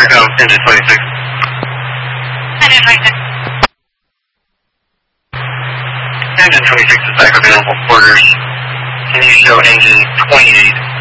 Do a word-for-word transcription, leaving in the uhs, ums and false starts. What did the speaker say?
Echo, engine twenty-six. Engine twenty-six. Engine twenty-six is back available quarters. Can you show engine twenty-eight?